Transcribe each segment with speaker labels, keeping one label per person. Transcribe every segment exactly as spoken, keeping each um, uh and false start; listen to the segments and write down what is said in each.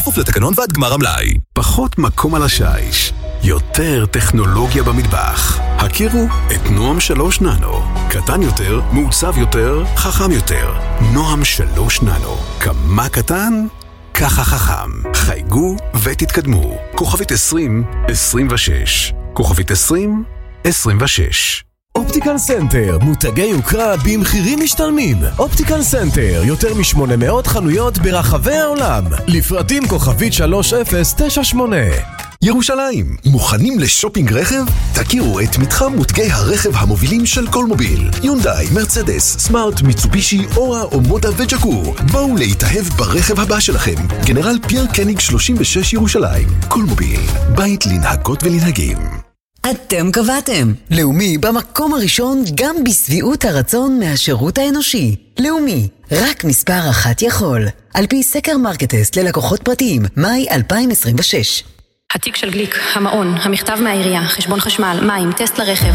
Speaker 1: בכפוף לתקנון ועד גמר המלאי.
Speaker 2: פחות מקום על השיש, יותר טכנולוגיה במטבח. הכירו את נועם שלוש ננו. קטן יותר, מעוצב יותר, חכם יותר. נועם שלוש ננו. כמה קטן? ככה חכם. חייגו ותתקדמו. כוכבית עשרים עשרים ושש. כוכבית עשרים עשרים ושש.
Speaker 3: אופטיקל סנטר, מותגי יוקרה במחירים משתלמים. אופטיקל סנטר, יותר מ-שמונה מאות חנויות ברחבי העולם. לפרטים כוכבית שלוש אפס תשע שמונה.
Speaker 4: ירושלים, מוכנים לשופינג רכב? תכירו את מתחם מותגי הרכב המובילים של קולמוביל. יונדאי, מרצדס, סמארט, מיצובישי, אורה, אומודה וג'קור. בואו להתאהב ברכב הבא שלכם. גנרל פייר קניג שלושים ושש ירושלים. קולמוביל, בית לנהגות ולנהגים.
Speaker 5: אתם קבעתם. לאומי במקום הראשון גם בסביעות הרצון מהשירות האנושי. לאומי, רק מספר אחת יכול. על פי סקר מרקטסט ללקוחות פרטיים, מאי אלפיים עשרים ושש.
Speaker 6: התיק של גליק, המעון, המכתב מהעירייה, חשבון חשמל, מים, טסט לרכב.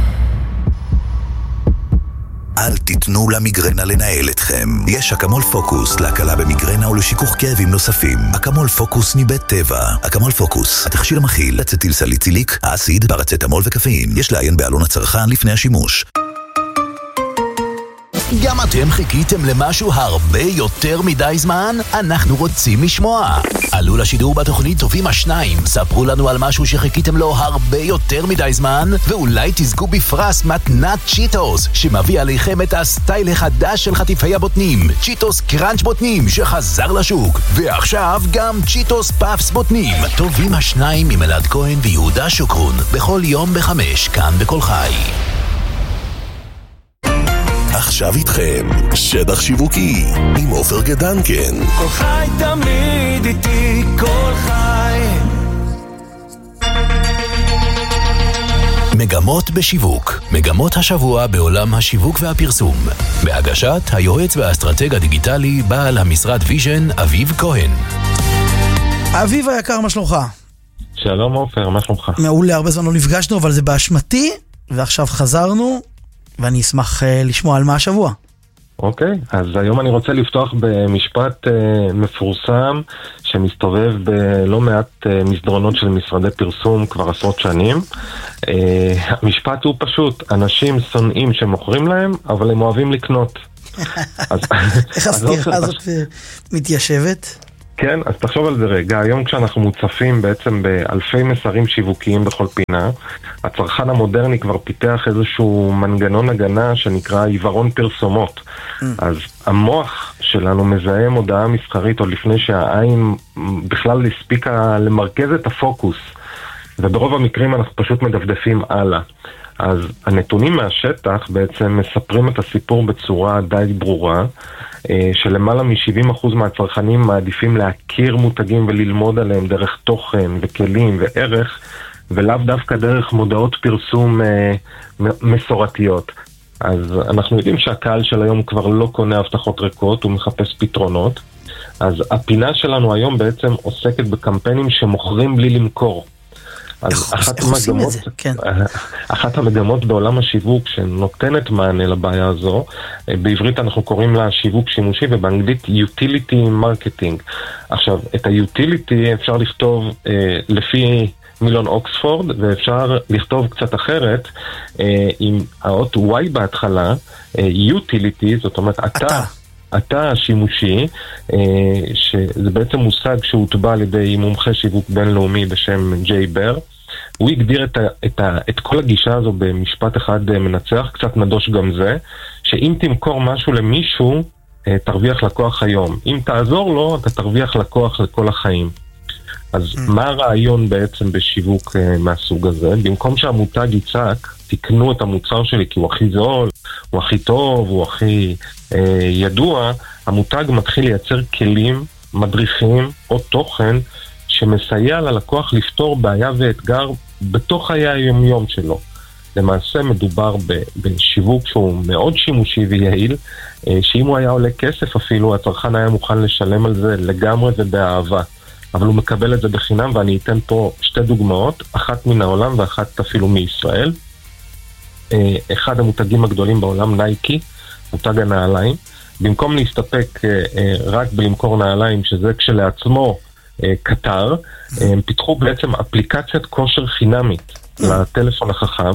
Speaker 7: אל תיתנו למיגרנה לנהל אתכם. יש אקמול פוקוס להקלה במיגרנה ולשיכוך כאבים נוספים. אקמול פוקוס מבית טבע. אקמול פוקוס, התכשיר המכיל אצטיל סליציליק, האסיד, פרצטמול וקפאין. יש לעיין בעלון הצרכן לפני השימוש. גם אתם חיכיתם למשהו הרבה יותר מדי זמן? אנחנו רוצים לשמוע. עלו לשידור בתוכנית טובים השניים. ספרו לנו על משהו שחיכיתם לו הרבה יותר מדי זמן, ואולי תזכו בפרס מתנת צ'יטוס, שמביא עליכם את הסטייל החדש של חטיפי הבוטנים. צ'יטוס קראנץ' בוטנים שחזר לשוק. ועכשיו גם צ'יטוס פאפס בוטנים. טובים השניים עם אלעד כהן ויהודה שוקרון. בכל יום בחמש, כאן בכל חי.
Speaker 4: עכשיו איתכם, שטח שיווקי, עם עופר גדנקן.
Speaker 8: כל חי תמיד איתי, כל חי.
Speaker 7: מגמות בשיווק, מגמות השבוע בעולם השיווק והפרסום. בהגשת היועץ והאסטרטג הדיגיטלי, בעל המשרד ויז'ן, אביב כהן.
Speaker 9: אביב היקר, מה שלומך?
Speaker 10: שלום עופר, מה שלומך?
Speaker 9: מעולה, הרבה זמן לא נפגשנו, אבל זה באשמתי, ועכשיו חזרנו. ואני אשמח uh, לשמוע על מה השבוע.
Speaker 10: אוקיי, okay, אז היום אני רוצה לפתוח במשפט uh, מפורסם שמסתובב בלא מעט uh, מסדרונות של משרדי פרסום כבר עשרות שנים. Uh, המשפט הוא פשוט, אנשים שונאים שמוכרים להם, אבל הם אוהבים לקנות. אז,
Speaker 9: איך הסתירה הזאת מתיישבת?
Speaker 10: כן, אז תחשוב על זה רגע. היום כשאנחנו מוצפים בעצם באלפי מסרים שיווקיים בכל פינה, הצרכן המודרני כבר פיתח איזשהו מנגנון הגנה שנקרא עיוורון פרסומות. Mm. אז המוח שלנו מזהה מודעה מסחרית עוד לפני שהעין בכלל הספיקה למרכז את הפוקוס. וברוב המקרים אנחנו פשוט מדפדפים הלאה. אז הנתונים מהשטח בעצם מספרים את הסיפור בצורה די ברורה, שלמעלה מ-שבעים אחוז מהצרכנים מעדיפים להכיר מותגים וללמוד עליהם דרך תוכן וכלים וערך, ולאו דווקא דרך מודעות פרסום מסורתיות. אז אנחנו יודעים שהקהל של היום כבר לא קונה הבטחות ריקות, הוא מחפש פתרונות. אז הפינה שלנו היום בעצם עוסקת בקמפיינים שמוכרים בלי למכור. אז אחת המגמות, כן. אחת המגמות בעולם השיווק שנותנת מענה לבעיה הזו, בעברית אנחנו קוראים לה שיווק שימושי ובאנגלית utility marketing. עכשיו, את ה-utility אפשר לכתוב אה, לפי מילון אוקספורד, ואפשר לכתוב קצת אחרת אה, עם האות Y בהתחלה, אה, utility, זאת אומרת אתה. אתה. אתה השימושי, שזה בעצם מושג שהוטבע על ידי מומחה שיווק בינלאומי בשם ג'יי בר. הוא הגדיר את, ה, את, ה, את כל הגישה הזו במשפט אחד מנצח, קצת נדוש גם זה, שאם תמכור משהו למישהו, תרוויח לקוח היום. אם תעזור לו, אתה תרוויח לקוח לכל החיים. אז mm. מה הרעיון בעצם בשיווק מהסוג הזה? במקום שהמותג יצעק, תקנו את המוצר שלי כי הוא הכי זול, הוא הכי טוב, הוא הכי אה, ידוע, המותג מתחיל לייצר כלים, מדריכים או תוכן שמסייע ללקוח לפתור בעיה ואתגר בתוך חיי היומיום שלו. למעשה מדובר בשיווק שהוא מאוד שימושי ויעיל, אה, שאם הוא היה עולה כסף אפילו, הצרכן היה מוכן לשלם על זה לגמרי ובאהבה. אבל הוא מקבל את זה בחינם, ואני אתן פה שתי דוגמאות, אחת מן העולם ואחת אפילו מישראל. אחד המותגים הגדולים בעולם, נייקי, מותג הנעליים, במקום להסתפק רק בלמכור נעליים, שזה כשלעצמו קטר, הם פיתחו בעצם אפליקציית כושר חינמית לטלפון החכם,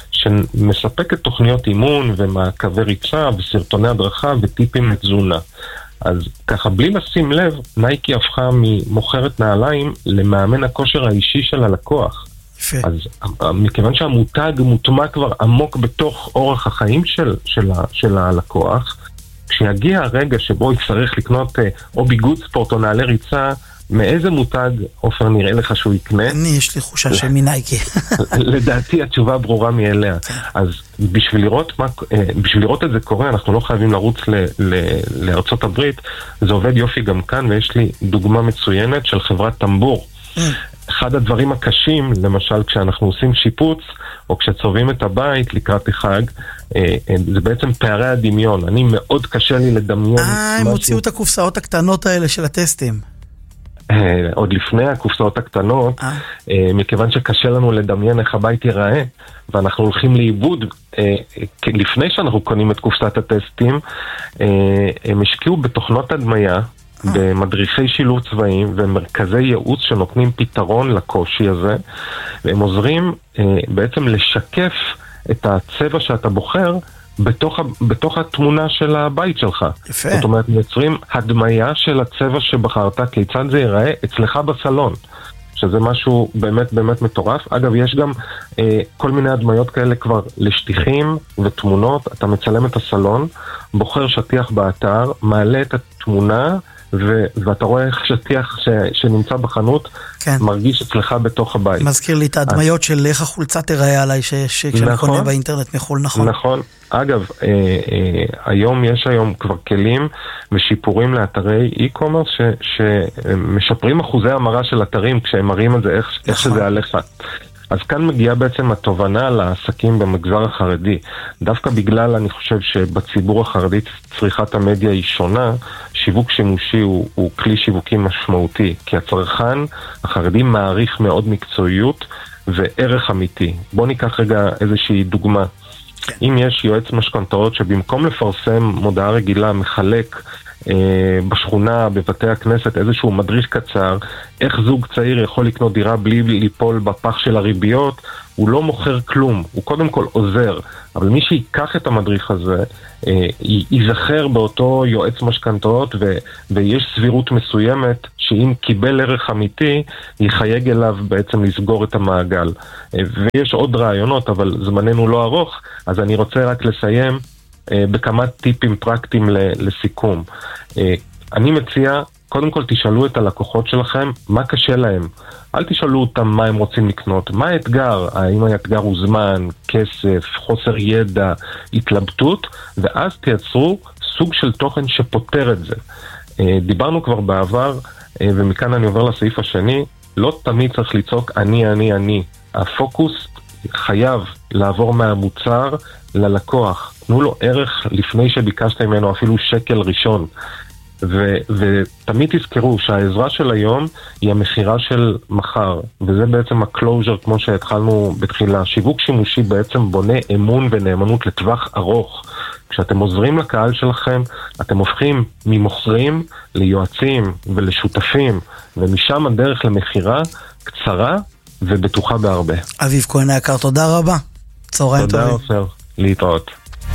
Speaker 10: שמספקת תוכניות אימון ומעקבי ריצה וסרטוני הדרכה וטיפים לתזונה. אז ככה בלי לשים לב, נייקי הפכה ממוכרת נעליים למאמן הכושר האישי של הלקוח. יפה. אז מכיוון שהמותג מוטמע כבר עמוק בתוך אורח החיים של, של, של הלקוח, כשיגיע הרגע שבו יצטרך לקנות או ביגוד ספורט או נעלי ריצה, מאיזה מותג, אופר, נראה לך שהוא יקנה?
Speaker 9: אני, יש לי חושה שמנייקי.
Speaker 10: לדעתי התשובה ברורה מאליה. אז בשביל לראות, מה, בשביל לראות את זה קורה, אנחנו לא חייבים לרוץ ל, ל, לארצות הברית, זה עובד יופי גם כאן, ויש לי דוגמה מצוינת של חברת טמבור. אחד הדברים הקשים, למשל כשאנחנו עושים שיפוץ, או כשצובעים את הבית לקראת החג, זה בעצם פערי הדמיון. אני מאוד קשה לי לדמיין.
Speaker 9: אה, הם הוציאו את הקופסאות הקטנות האלה של הטסטים.
Speaker 10: עוד לפני הקופסאות הקטנות, מכיוון שקשה לנו לדמיין איך הבית ייראה, ואנחנו הולכים לאיבוד, לפני שאנחנו קונים את קופסת הטסטים, הם השקיעו בתוכנות הדמיה, במדריכי שילוב צבעים ומרכזי ייעוץ שנותנים פתרון לקושי הזה, והם עוזרים בעצם לשקף את הצבע שאתה בוחר בתוך, בתוך התמונה של הבית שלך. יפה. זאת אומרת, יוצרים הדמיה של הצבע שבחרת, כיצד זה ייראה אצלך בסלון, שזה משהו באמת באמת מטורף. אגב, יש גם אה, כל מיני הדמיות כאלה כבר לשטיחים ותמונות. אתה מצלם את הסלון, בוחר שטיח באתר, מעלה את התמונה, ו- ואתה רואה איך שטיח ש- שנמצא בחנות, כן. מרגיש אצלך בתוך הבית.
Speaker 9: מזכיר לי את ההדמיות אז... של איך החולצה תראה עליי ש- ש- כשאני נכון, קונה באינטרנט מחול, נכון.
Speaker 10: נכון. אגב, אה, אה, היום יש היום כבר כלים ושיפורים לאתרי אי-קומרס ש- שמשפרים אחוזי המרה של אתרים כשהם מראים את זה, איך, נכון. איך שזה עליך. אז כאן מגיעה בעצם התובנה לעסקים במגזר החרדי. דווקא בגלל, אני חושב שבציבור החרדי צריכת המדיה היא שונה, שיווק שימושי הוא, הוא כלי שיווקי משמעותי, כי הצרכן החרדי מעריך מאוד מקצועיות וערך אמיתי. בוא ניקח רגע איזושהי דוגמה. כן. אם יש יועץ משכנתאות שבמקום לפרסם מודעה רגילה מחלק בשכונה, בבתי הכנסת, איזשהו מדריך קצר, איך זוג צעיר יכול לקנות דירה בלי ליפול בפח של הריביות, הוא לא מוכר כלום, הוא קודם כל עוזר, אבל מי שיקח את המדריך הזה, ייזכר באותו יועץ משכנתאות, ו- ויש סבירות מסוימת שאם קיבל ערך אמיתי, יחייג אליו בעצם לסגור את המעגל. ויש עוד רעיונות, אבל זמננו לא ארוך, אז אני רוצה רק לסיים בכמה טיפים פרקטיים לסיכום. אני מציע, קודם כל תשאלו את הלקוחות שלכם מה קשה להם. אל תשאלו אותם מה הם רוצים לקנות, מה האתגר, האם האתגר הוא זמן, כסף, חוסר ידע, התלבטות, ואז תייצרו סוג של תוכן שפותר את זה. דיברנו כבר בעבר, ומכאן אני עובר לסעיף השני, לא תמיד צריך לצעוק אני, אני, אני. הפוקוס חייב לעבור מהמוצר ללקוח. תנו לו ערך לפני שביקשת ממנו אפילו שקל ראשון. ו- ותמיד תזכרו שהעזרה של היום היא המחירה של מחר, וזה בעצם הקלוז'ר כמו שהתחלנו בתחילה. שיווק שימושי בעצם בונה אמון ונאמנות לטווח ארוך. כשאתם עוזרים לקהל שלכם, אתם הופכים ממוכרים ליועצים ולשותפים, ומשם הדרך למחירה קצרה ובטוחה בהרבה.
Speaker 9: אביב כהן היקר, תודה רבה. צהריים טובים.
Speaker 10: תודה עופר, להתראות.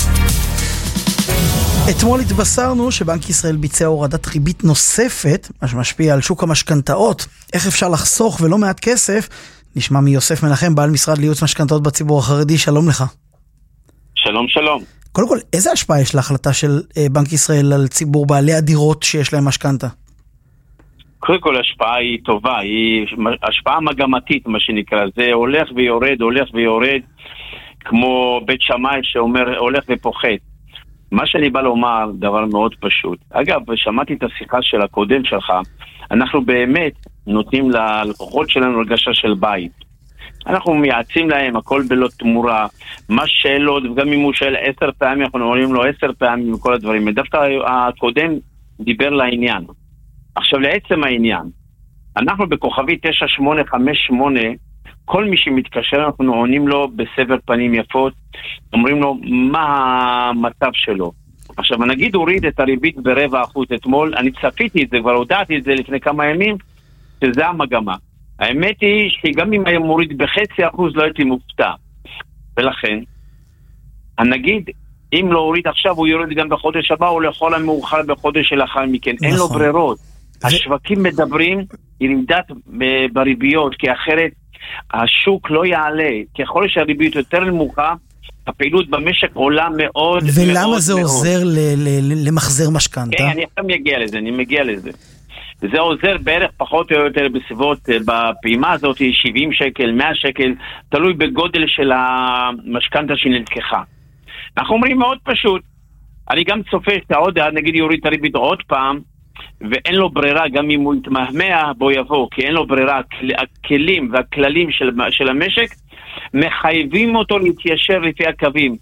Speaker 9: אתמול התבשרנו שבנק ישראל ביצע הורדת ריבית נוספת, מה שמשפיע על שוק המשכנתאות. איך אפשר לחסוך ולא מעט כסף? נשמע מיוסף מנחם, בעל משרד לייעוץ משכנתאות בציבור החרדי. שלום לך.
Speaker 1: שלום, שלום.
Speaker 9: קודם כל, איזה השפעה יש להחלטה של בנק ישראל על ציבור בעלי הדירות שיש להם משכנתה?
Speaker 1: קודם כל, השפעה היא טובה, היא השפעה מגמתית, מה שנקרא. זה הולך ויורד, הולך ויורד, כמו בית שמאי שאומר, הולך ופוחת. מה שאני בא לומר, דבר מאוד פשוט. אגב, שמעתי את השיחה של הקודם שלך, אנחנו באמת נותנים ללקוחות שלנו הרגשה של בית. אנחנו מייעצים להם, הכל בלא תמורה, מה שאלות, וגם אם הוא שאל עשר פעמים, אנחנו אומרים לו עשר פעמים וכל הדברים. דווקא הקודם דיבר לעניין. עכשיו, לעצם העניין, אנחנו בכוכבי תשע שמונה חמש שמונה, כל מי שמתקשר, אנחנו עונים לו בסבר פנים יפות, אומרים לו מה המצב שלו. עכשיו, נגיד הוריד את הריבית ברבע אחוז אתמול, אני צפיתי את זה, כבר הודעתי את זה לפני כמה ימים, שזה המגמה. האמת היא שגם אם היה מוריד בחצי אחוז לא הייתי מופתע. ולכן, הנגיד, אם לא הוריד עכשיו, הוא יוריד גם בחודש הבא, או לכל המאוחר בחודש שלאחר מכן. נכון. אין לו ברירות. ו... השווקים מדברים ירידת בריביות, כי אחרת השוק לא יעלה. ככל שהריביות יותר נמוכה, הפעילות במשק עולה מאוד.
Speaker 9: ולמה
Speaker 1: מאוד,
Speaker 9: זה
Speaker 1: מאוד.
Speaker 9: עוזר ל- ל- למחזר משכנתה?
Speaker 1: כן, אני עכשיו מגיע לזה, אני מגיע לזה. זה עוזר בערך פחות או יותר בסביבות, בפעימה הזאת, שבעים שקל, מאה שקל, תלוי בגודל של המשכנתה שנלקחה. אנחנו אומרים מאוד פשוט, אני גם צופה שעוד, נגיד יוריד את הריבית עוד פעם, ואין לו ברירה, גם אם הוא יתמהמה, בו יבוא, כי אין לו ברירה, הכלים והכללים של, של המשק, מחייבים אותו להתיישר לפי הקווים.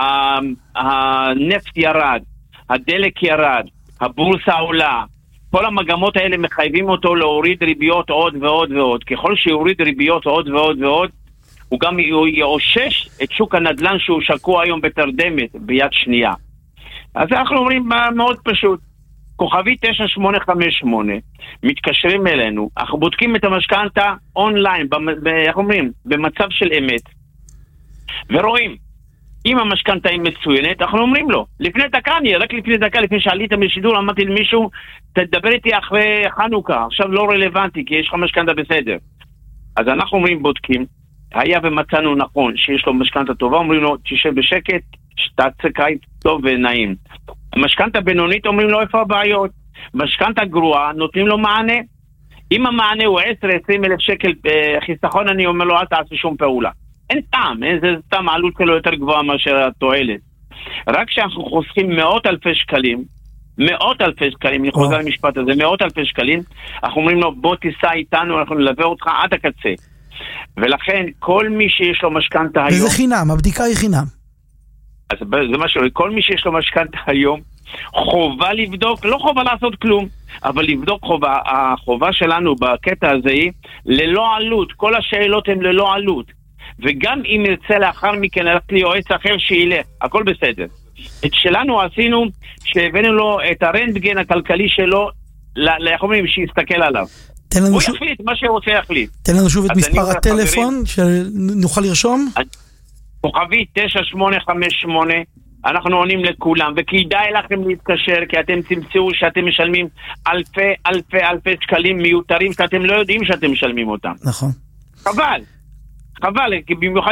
Speaker 1: הנפט ירד, הדלק ירד, הבורסה עולה, כל המגמות האלה מחייבים אותו להוריד ריביות עוד ועוד ועוד. ככל שיוריד ריביות עוד ועוד ועוד, הוא גם יאושש את שוק הנדל"ן שהוא שקוע היום בתרדמת ביד שנייה. אז אנחנו אומרים מאוד פשוט, כוכבי תשע שמונה חמש שמונה, מתקשרים אלינו, אנחנו בודקים את המשכנתה אונליין, איך אומרים, במצב של אמת, ורואים, אם המשכנתה היא מצוינת, אנחנו אומרים לו, לפני דקה, אני רק לפני דקה, לפני שעלית משידור, אמרתי למישהו, תדבר איתי אחרי חנוכה, עכשיו לא רלוונטי, כי יש לך משכנתה בסדר. אז אנחנו אומרים, בודקים, היה ומצאנו נכון, שיש לו משכנתה טובה, אומרים לו, תשב בשקט, שתעשה קיץ טוב ונעים. המשכנתה בינונית, אומרים לו, איפה הבעיות? משכנתה גרועה, נותנים לו מענה. אם המענה הוא עשר עשרים אלף שקל חיסכון, אני אומר לו, אל תעשה שום פעולה. אין טעם, אין, זה סתם העלות שלו יותר גבוהה מאשר התועלת. רק שאנחנו חוסכים מאות אלפי שקלים, מאות אלפי שקלים, אני חוזר למשפט הזה, מאות אלפי שקלים, אנחנו אומרים לו, בוא תיסע איתנו, אנחנו נלווה אותך עד הקצה. ולכן, כל מי שיש לו משכנתה היום...
Speaker 9: וזה חינם, הבדיקה היא חינם.
Speaker 1: אז זה משהו, כל מי שיש לו משכנתה היום, חובה לבדוק, לא חובה לעשות כלום, אבל לבדוק חובה. החובה שלנו בקטע הזה היא ללא עלות, כל השאלות הן ללא עלות. וגם אם ירצה לאחר מכן ללכת ליועץ אחר שילך, הכל בסדר. את שלנו עשינו שהבאנו לו את הרנטגן הכלכלי שלו, איך אומרים, שיסתכל עליו. הוא ש... יחליט, מה שהוא רוצה יחליט.
Speaker 9: תן לנו שוב את מספר הטלפון שנוכל לרשום.
Speaker 1: כוכבי תשע שמונה חמש שמונה, אנחנו עונים לכולם, וכדאי לכם להתקשר, כי אתם תמצאו שאתם משלמים אלפי אלפי אלפי שקלים מיותרים, שאתם לא יודעים שאתם משלמים אותם.
Speaker 9: נכון.
Speaker 1: חבל. חבל, כי במיוחד